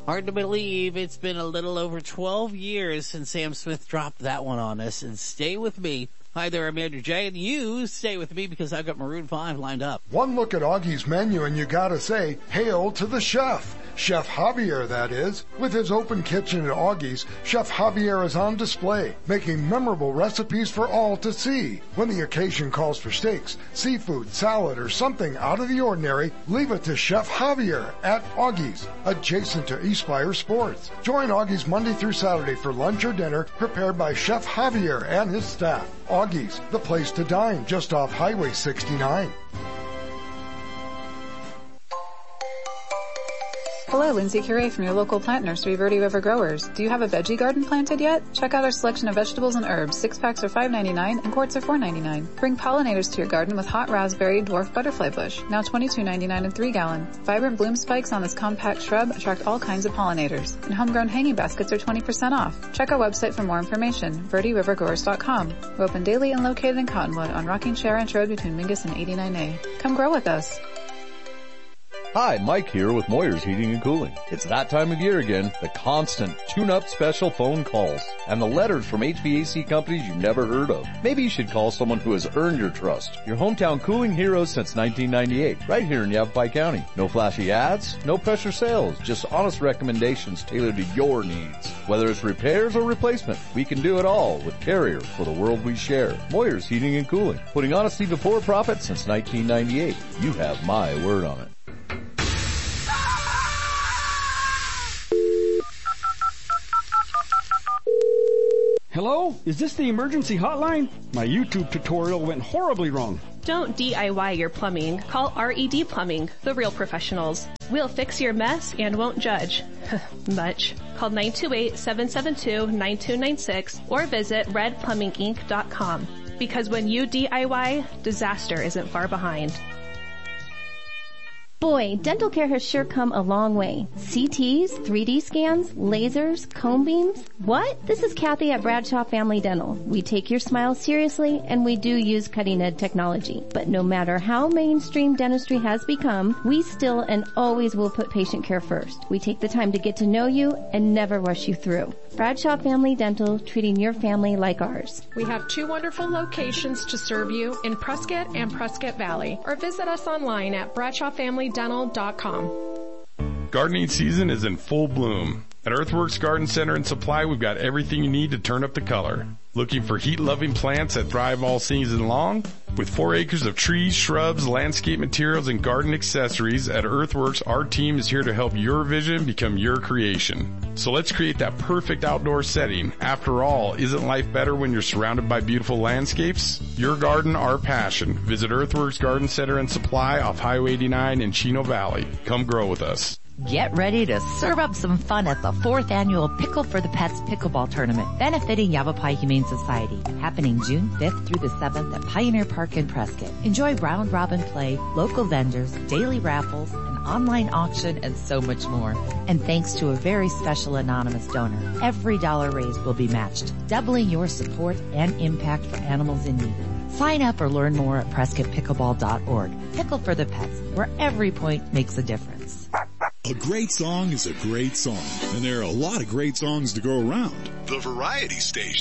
Hard to believe it's been a little over 12 years since Sam Smith dropped that one on us. And stay with me. Hi there, I'm Andrew J. And you stay with me because I've got Maroon 5 lined up. One look at Augie's menu and you gotta say, hail to the chef. Chef Javier, that is. With his open kitchen at Augie's, Chef Javier is on display, making memorable recipes for all to see. When the occasion calls for steaks, seafood, salad, or something out of the ordinary, leave it to Chef Javier at Augie's, adjacent to Eastspire Sports. Join Augie's Monday through Saturday for lunch or dinner, prepared by Chef Javier and his staff. Augie's, the place to dine, just off Highway 69. Hello, Lindsay Curie from your local plant nursery, Verde River Growers. Do you have a veggie garden planted yet? Check out our selection of vegetables and herbs. 6-packs are $5.99 and quarts are $4.99. Bring pollinators to your garden with hot raspberry dwarf butterfly bush, now $22.99 in 3-gallon. Vibrant bloom spikes on this compact shrub attract all kinds of pollinators. And homegrown hanging baskets are 20% off. Check our website for more information, verderivergrowers.com. We're open daily and located in Cottonwood on Rocking Chair Ranch Road between Mingus and 89A. Come grow with us. Hi, Mike here with Moyer's Heating and Cooling. It's that time of year again, the constant tune-up special phone calls and the letters from HVAC companies you've never heard of. Maybe you should call someone who has earned your trust. Your hometown cooling heroes since 1998, right here in Yavapai County. No flashy ads, no pressure sales, just honest recommendations tailored to your needs. Whether it's repairs or replacement, we can do it all with Carrier for the world we share. Moyer's Heating and Cooling, putting honesty before profit since 1998. You have my word on it. Hello? Is this the emergency hotline? My YouTube tutorial went horribly wrong. Don't DIY your plumbing. Call RED Plumbing, the real professionals. We'll fix your mess and won't judge. Much. Call 928-772-9296 or visit redplumbinginc.com. Because when you DIY, disaster isn't far behind. Boy, dental care has sure come a long way. CTs, 3D scans, lasers, cone beams. What? This is Kathy at Bradshaw Family Dental. We take your smile seriously and we do use cutting-edge technology. But no matter how mainstream dentistry has become, we still and always will put patient care first. We take the time to get to know you and never rush you through. Bradshaw Family Dental, treating your family like ours. We have 2 wonderful locations to serve you in Prescott and Prescott Valley, or visit us online at bradshawfamilydental.com. Gardening season is in full bloom. At Earthworks Garden Center and Supply, we've got everything you need to turn up the color. Looking for heat-loving plants that thrive all season long? With 4 acres of trees, shrubs, landscape materials, and garden accessories, at Earthworks, our team is here to help your vision become your creation. So let's create that perfect outdoor setting. After all, isn't life better when you're surrounded by beautiful landscapes? Your garden, our passion. Visit Earthworks Garden Center and Supply off Highway 89 in Chino Valley. Come grow with us. Get ready to serve up some fun at the 4th annual Pickle for the Pets Pickleball Tournament, benefiting Yavapai Humane Society, happening June 5th through the 7th at Pioneer Park in Prescott. Enjoy round-robin play, local vendors, daily raffles, an online auction, and so much more. And thanks to a very special anonymous donor, every dollar raised will be matched, doubling your support and impact for animals in need. Sign up or learn more at PrescottPickleball.org. Pickle for the Pets, where every point makes a difference. A great song is a great song, and there are a lot of great songs to go around. The Variety Station.